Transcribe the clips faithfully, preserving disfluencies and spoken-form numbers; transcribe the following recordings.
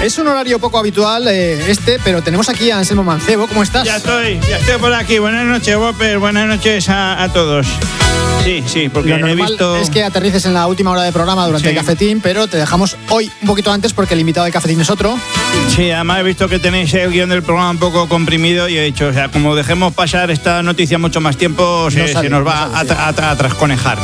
Es un horario poco habitual eh, este, pero tenemos aquí a Anselmo Mancebo. ¿Cómo estás? Ya estoy, ya estoy por aquí. Buenas noches, Whopper. Buenas noches a, a todos. Sí, sí, porque Lo normal he visto... es que aterrices en la última hora de programa durante Sí. el cafetín, pero te dejamos hoy un poquito antes porque el invitado del cafetín es otro. Sí, además he visto que tenéis el guión del programa un poco comprimido y he dicho, o sea, como dejemos pasar esta noticia mucho más tiempo, se, No sale, se nos no va sale, a, tra- a, a trasconejar.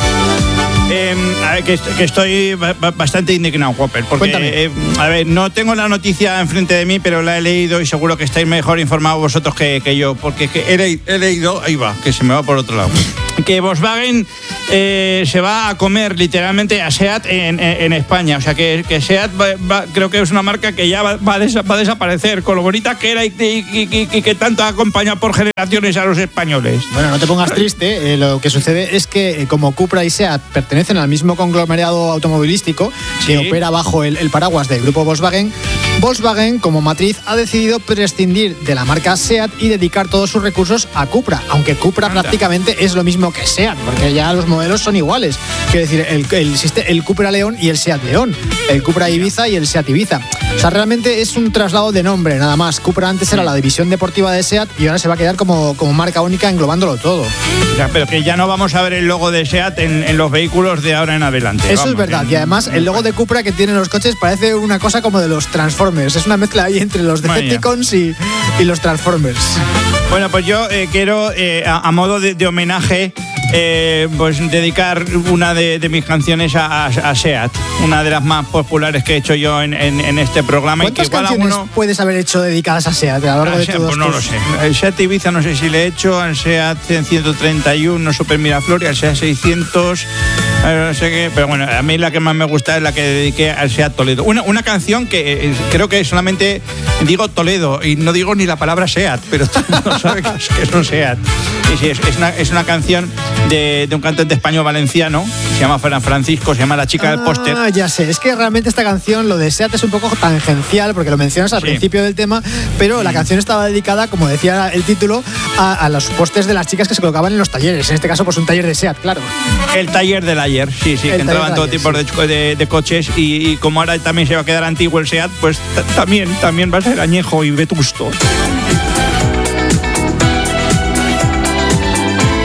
Eh, a ver, que, est- que estoy ba- ba- bastante indignado, Whopper, porque Cuéntame. eh, a ver, no tengo la noticia enfrente de mí, pero la he leído y seguro que estáis mejor informados vosotros que, que yo, porque es que he, le- he leído, ahí va, que se me va por otro lado, que Volkswagen eh, se va a comer literalmente a SEAT en, en- en España, o sea que, que SEAT va- va- creo que es una marca que ya va, va a, desa- va a desaparecer, con lo bonita que era y, y- y- y que tanto ha acompañado por generaciones a los españoles. Bueno, no te pongas triste, eh, lo que sucede es que eh, como Cupra y SEAT pertenecen al mismo conglomerado automovilístico que Sí. opera bajo el, el paraguas del grupo Volkswagen, Volkswagen como matriz ha decidido prescindir de la marca SEAT y dedicar todos sus recursos a Cupra, aunque Cupra Anda. prácticamente es lo mismo que SEAT, porque ya los modelos son iguales. Quiero decir, el, el, existe el Cupra León y el SEAT León, el Cupra Ibiza y el SEAT Ibiza. O sea, realmente es un traslado de nombre, nada más. Cupra antes era la división deportiva de SEAT y ahora se va a quedar como, como marca única englobándolo todo. O sea, pero que ya no vamos a ver el logo de SEAT en, en los vehículos de ahora en adelante. Eso Vamos, es verdad. que- Y además el logo de Cupra que tienen los coches parece una cosa como de los Transformers. Es una mezcla ahí entre los Vaya. Decepticons y, y los Transformers. Bueno, pues yo eh, quiero, eh, a, a modo de, de homenaje, eh, pues dedicar una de, de mis canciones a, a, a SEAT, una de las más populares que he hecho yo en, en, en este programa. Y que ¿Cuántas igual a canciones uno... puedes haber hecho dedicadas a SEAT a lo largo Ah, de SEAT, todos pues no tus- lo sé. El SEAT Ibiza no sé si le he hecho, al SEAT ciento treinta y uno Super Miraflor y al SEAT seiscientos, eh, no sé qué, pero bueno, a mí la que más me gusta es la que dediqué al SEAT Toledo. Una, una canción que eh, creo que solamente digo Toledo y no digo ni la palabra SEAT, pero todo el mundo sabe que es, que es un SEAT. Y sí, es, es, una, es una canción de, de un cantante español valenciano, se llama Fran Francisco, se llama La chica del póster. Ah, ya sé. Es que realmente esta canción, lo de SEAT es un poco tangencial porque lo mencionas al Sí. principio del tema, pero la canción estaba dedicada, como decía el título, a, a los pósters de las chicas que se colocaban en los talleres. En este caso, pues un taller de SEAT, claro. El taller del ayer, sí, sí, El que entraban taller todo del tipo ayer, de, co- de- de coches y, y como ahora también se va a quedar antiguo el SEAT, pues t- también, también va a ser añejo y vetusto.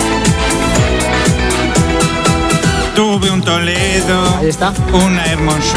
Tuve un Toledo, Ahí está. una hermosura.